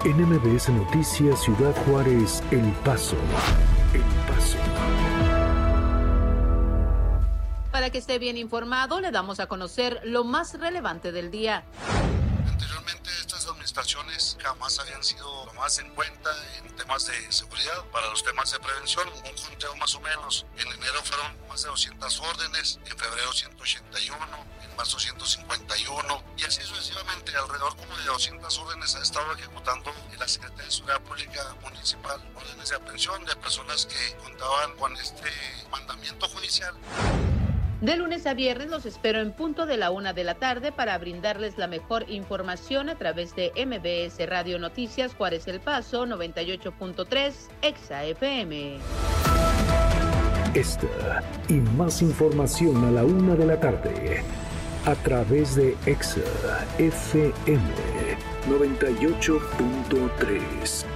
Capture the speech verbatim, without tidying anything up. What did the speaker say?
En M B S Noticias Ciudad Juárez, El Paso. El Paso. Para que esté bien informado, le damos a conocer lo más relevante del día. Anteriormente estas administraciones jamás habían sido tomadas en cuenta en temas de seguridad. Para los temas de prevención, un conteo más o menos. En enero fueron más de doscientas órdenes, en febrero ciento ochenta y uno, en marzo ciento cincuenta y uno y así sucesivamente. Alrededor como de doscientas órdenes ha estado ejecutando la Secretaría de Seguridad Pública Municipal, órdenes de aprehensión de personas que contaban con este mandamiento judicial. De lunes a viernes los espero en punto de la una de la tarde para brindarles la mejor información a través de M B S Radio Noticias Juárez El Paso noventa y ocho punto tres Exa F M. Esta y más información a la una de la tarde a través de Exa F M noventa y ocho punto tres.